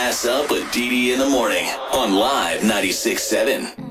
Gas Up with Dee Dee in the morning on Live 96.7.